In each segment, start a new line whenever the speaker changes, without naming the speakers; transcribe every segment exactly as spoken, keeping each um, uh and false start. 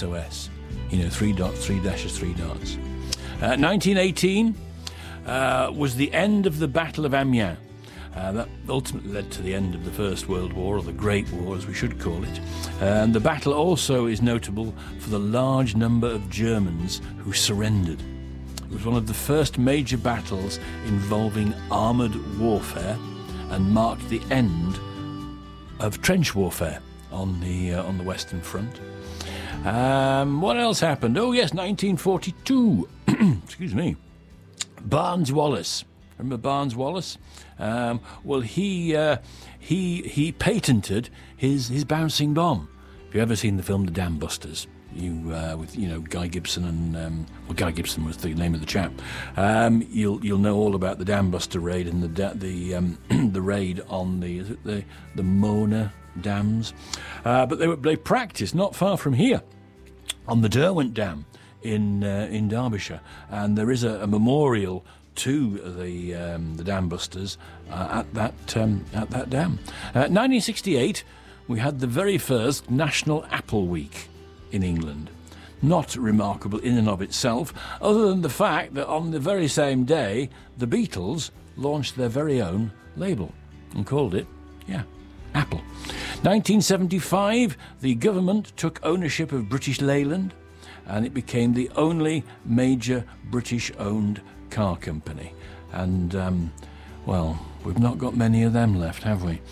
S O S. You know, three dots, three dashes, three dots. Uh, nineteen eighteen uh, was the end of the Battle of Amiens. Uh, that ultimately led to the end of the First World War, or the Great War as we should call it. Uh, and the battle also is notable for the large number of Germans who surrendered. It was one of the first major battles involving armoured warfare and marked the end of trench warfare on the uh, on the Western Front. Um, what else happened? Oh yes, nineteen forty-two. Excuse me. Barnes Wallis. Remember Barnes Wallis? Um, well, he uh, he he patented his his bouncing bomb. Have you ever seen the film The Dam Busters? You uh, with you know Guy Gibson and um, well Guy Gibson was the name of the chap. Um, you'll you'll know all about the Dam Buster raid and the da- the um, the raid on the is it the the Mona dams. Uh, but they were they practiced not far from here on the Derwent Dam in uh, in Derbyshire, and there is a, a memorial to the um, the dam busters uh, at that um, at that dam. Uh, nineteen sixty-eight, we had the very first National Apple Week in England. Not remarkable in and of itself, other than the fact that on the very same day, the Beatles launched their very own label and called it, yeah, Apple. nineteen seventy-five, the government took ownership of British Leyland, and it became the only major British-owned car company. And, um, well, we've not got many of them left, have we?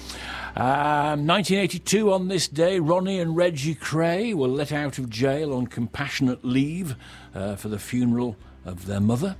Um, nineteen eighty-two, on this day, Ronnie and Reggie Kray were let out of jail on compassionate leave uh, for the funeral of their mother.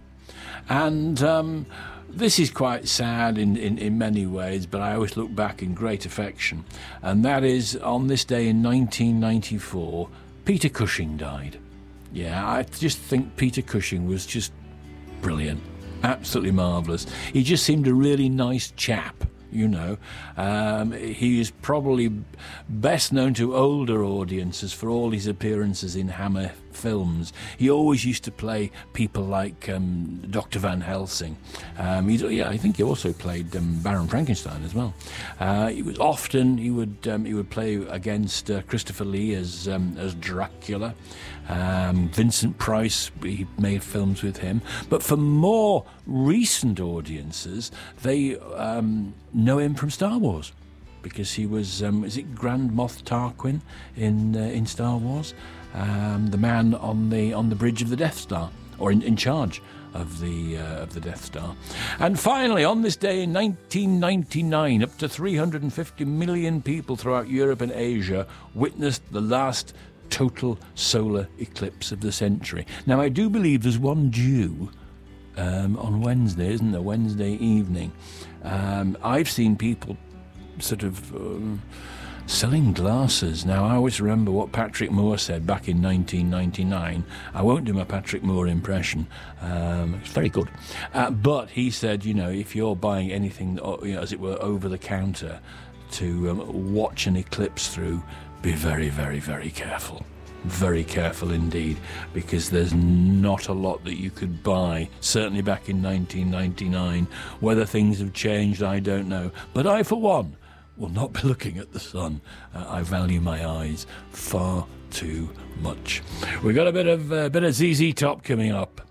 And um, this is quite sad in, in, in many ways, but I always look back in great affection. And that is, on this day in nineteen ninety-four, Peter Cushing died. Yeah, I just think Peter Cushing was just brilliant, absolutely marvellous. He just seemed a really nice chap, you know. Um, he is probably best known to older audiences for all his appearances in Hammer films. He always used to play people like um, Doctor Van Helsing. Um, he's, yeah, I think he also played um, Baron Frankenstein as well. Uh, he was often he would um, he would play against uh, Christopher Lee as um, as Dracula. Um, Vincent Price, he made films with him. But for more recent audiences, they um, know him from Star Wars, because he was, um, is it Grand Moff Tarquin in uh, in Star Wars? Um, the man on the on the bridge of the Death Star, or in, in charge of the uh, of the Death Star. And finally, on this day in nineteen ninety-nine, up to three hundred fifty million people throughout Europe and Asia witnessed the last total solar eclipse of the century. Now, I do believe there's one due um, on Wednesday, isn't there? Wednesday evening. Um, I've seen people sort of um, selling glasses. Now, I always remember what Patrick Moore said back in nineteen ninety-nine. I won't do my Patrick Moore impression. Um, it's very good. Uh, but he said, you know, if you're buying anything, you know, as it were, over the counter to um, watch an eclipse through, be very, very, very careful. Very careful indeed, because there's not a lot that you could buy, certainly back in nineteen ninety-nine. Whether things have changed, I don't know. But I, for one, will not be looking at the sun. Uh, I value my eyes far too much. We've got a bit of uh, bit of Z Z Top coming up.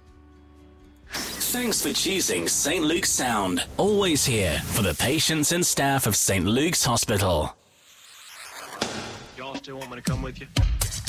Thanks for choosing Saint Luke's Sound. Always here for the patients and staff of Saint Luke's Hospital.
Y'all still want me to come with you?